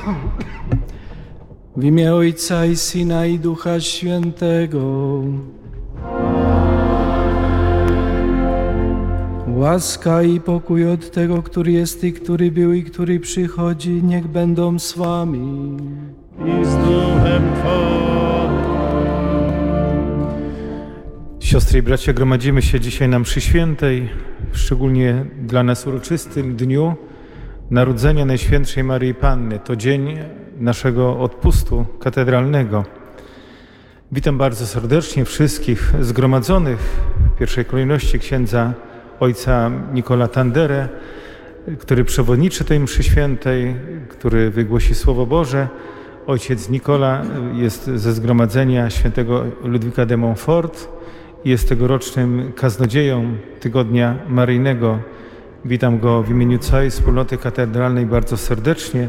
W imię Ojca i Syna i Ducha Świętego. Łaska i pokój od tego, który jest i który był i który przychodzi, niech będą z wami. I z duchem Twoim. Siostry i bracia, gromadzimy się dzisiaj na mszy świętej, szczególnie dla nas uroczystym dniu Narodzenia Najświętszej Maryi Panny. To dzień naszego odpustu katedralnego. Witam bardzo serdecznie wszystkich zgromadzonych, w pierwszej kolejności księdza ojca Nicola Tanderę, który przewodniczy tej mszy świętej, który wygłosi Słowo Boże. Ojciec Nicola jest ze zgromadzenia świętego Ludwika de Montfort i jest tegorocznym kaznodzieją Tygodnia Maryjnego. Witam go w imieniu całej wspólnoty katedralnej bardzo serdecznie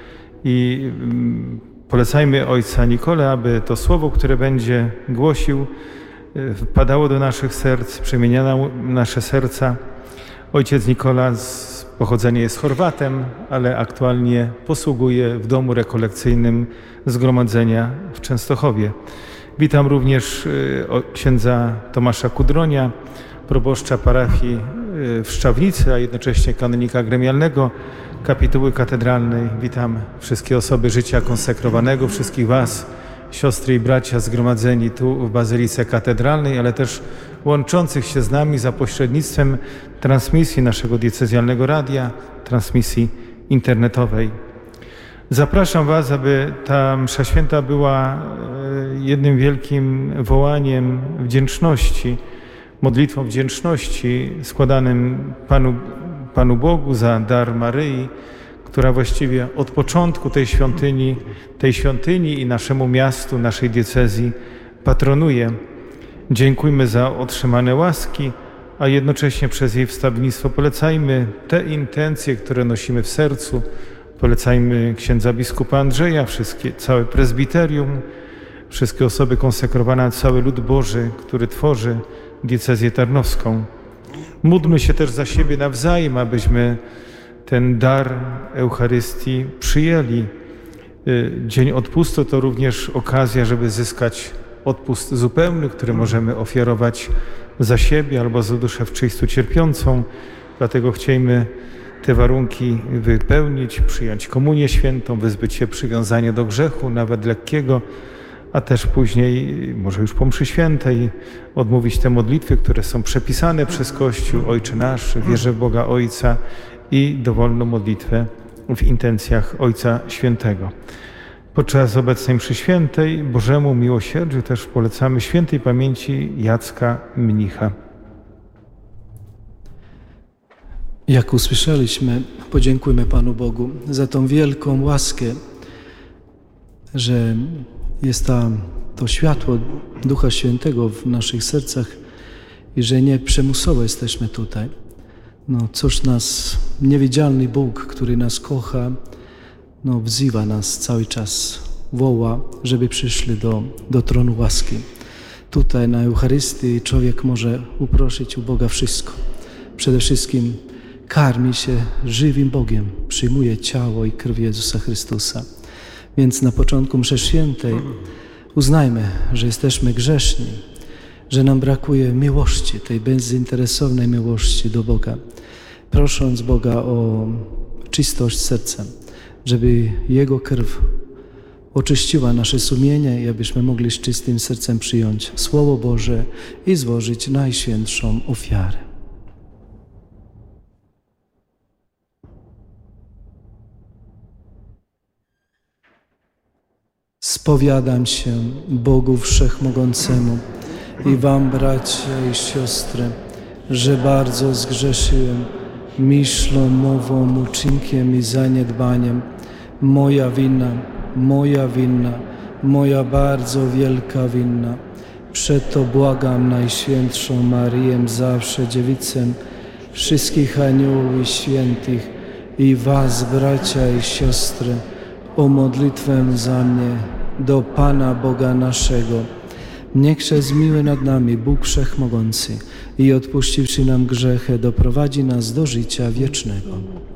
i polecajmy ojca Nicolę, aby to słowo, które będzie głosił, wpadało do naszych serc, przemieniało nasze serca. Ojciec Nicola z pochodzenia jest Chorwatem, ale aktualnie posługuje w domu rekolekcyjnym zgromadzenia w Częstochowie. Witam również księdza Tomasza Kudronia, proboszcza parafii w Szczawnicy, a jednocześnie kanonika gremialnego kapituły katedralnej. Witam wszystkie osoby życia konsekrowanego, wszystkich was, siostry i bracia zgromadzeni tu w Bazylice Katedralnej, ale też łączących się z nami za pośrednictwem transmisji naszego diecezjalnego radia, transmisji internetowej. Zapraszam was, aby ta msza święta była jednym wielkim wołaniem wdzięczności, modlitwą wdzięczności składanym Panu Bogu za dar Maryi, która właściwie od początku tej świątyni i naszemu miastu, naszej diecezji patronuje. Dziękujmy za otrzymane łaski, a jednocześnie przez jej wstawiennictwo polecajmy te intencje, które nosimy w sercu. Polecajmy księdza biskupa Andrzeja, całe prezbiterium, wszystkie osoby konsekrowane, cały lud Boży, który tworzy diecezję tarnowską. Módlmy się też za siebie nawzajem, abyśmy ten dar Eucharystii przyjęli. Dzień odpustu to również okazja, żeby zyskać odpust zupełny, który możemy ofiarować za siebie albo za duszę w czystu cierpiącą. Dlatego chciejmy te warunki wypełnić, przyjąć komunię świętą, wyzbyć się przywiązania do grzechu, nawet lekkiego, a też później, może już po mszy świętej, odmówić te modlitwy, które są przepisane przez Kościół, Ojcze Nasz, wierzę w Boga Ojca i dowolną modlitwę w intencjach Ojca Świętego. Podczas obecnej mszy świętej Bożemu miłosierdziu też polecamy świętej pamięci Jacka Mnicha. Jak usłyszeliśmy, podziękujmy Panu Bogu za tą wielką łaskę, że jest to światło Ducha Świętego w naszych sercach i że nie przymusowo jesteśmy tutaj. Cóż nas, niewidzialny Bóg, który nas kocha, wzywa nas cały czas, woła, żeby przyszli do tronu łaski. Tutaj na Eucharystii człowiek może uprosić u Boga wszystko. Przede wszystkim karmi się żywym Bogiem, przyjmuje ciało i krew Jezusa Chrystusa. Więc na początku mszy świętej uznajmy, że jesteśmy grzeszni, że nam brakuje miłości, tej bezinteresownej miłości do Boga. Prosząc Boga o czystość serca, żeby Jego krew oczyściła nasze sumienie i abyśmy mogli z czystym sercem przyjąć Słowo Boże i złożyć najświętszą ofiarę. Spowiadam się Bogu Wszechmogącemu i wam, bracia i siostry, że bardzo zgrzeszyłem myślą, mową, uczynkiem i zaniedbaniem. Moja wina, moja bardzo wielka wina. Przeto błagam Najświętszą Maryję, zawsze Dziewicę, wszystkich aniołów i świętych i was, bracia i siostry, o modlitwę za mnie do Pana Boga naszego. Niech się zmiłuje nad nami Bóg Wszechmogący i odpuściwszy nam grzechy, doprowadzi nas do życia wiecznego.